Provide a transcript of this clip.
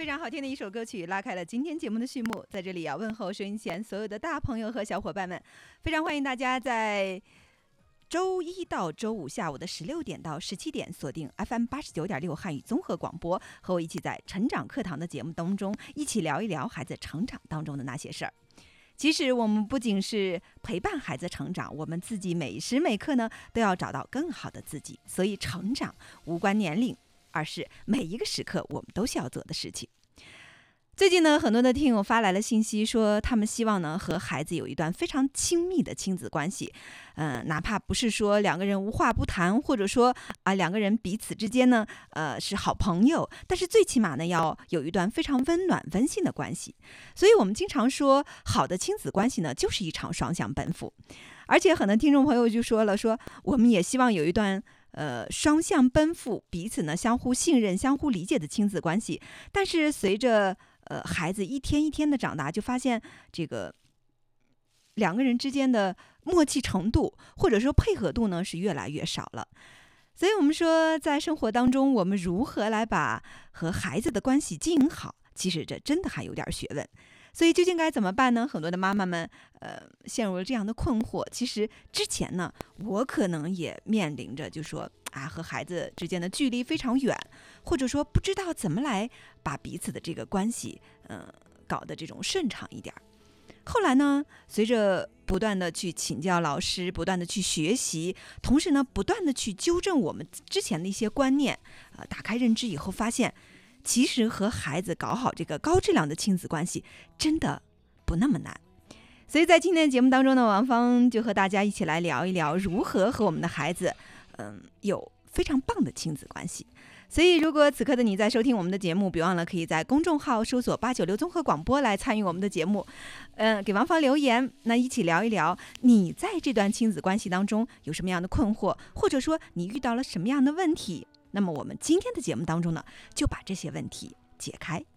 非常好听的一首歌曲，拉开了今天节目的序幕。在这里要问候收音前所有的大朋友和小伙伴们，非常欢迎大家在周一到周五下午的16点到17点锁定 FM89.6汉语综合广播，和我一起在成长课堂的节目当中一起聊一聊孩子成长当中的那些事儿。其实我们不仅是陪伴孩子成长，我们自己每时每刻呢都要找到更好的自己。所以成长无关年龄，而是每一个时刻我们都需要做的事情。最近呢，很多的听友发来了信息，说他们希望呢和孩子有一段非常亲密的亲子关系，哪怕不是说两个人无话不谈，或者说两个人彼此之间呢是好朋友，但是最起码呢要有一段非常温暖温馨的关系。所以我们经常说，好的亲子关系呢就是一场双向奔赴。而且很多听众朋友就说了，说我们也希望有一段双向奔赴，彼此呢相互信任、相互理解的亲子关系。但是随着孩子一天一天的长大，就发现这个两个人之间的默契程度或者说配合度呢是越来越少了。所以我们说，在生活当中我们如何来把和孩子的关系经营好，其实这真的还有点学问。所以究竟该怎么办呢？很多的妈妈们陷入了这样的困惑。其实之前呢，我可能也面临着就说和孩子之间的距离非常远，或者说不知道怎么来把彼此的这个关系搞得这种顺畅一点。后来呢，随着不断的去请教老师，不断的去学习，同时呢不断的去纠正我们之前的一些观念，打开认知以后，发现其实和孩子搞好这个高质量的亲子关系真的不那么难。所以在今天的节目当中呢，王芳就和大家一起来聊一聊如何和我们的孩子有非常棒的亲子关系。所以如果此刻的你在收听我们的节目，别忘了可以在公众号搜索896综合广播来参与我们的节目，给王芳留言，那一起聊一聊你在这段亲子关系当中有什么样的困惑，或者说你遇到了什么样的问题。那么我们今天的节目当中呢，就把这些问题解开。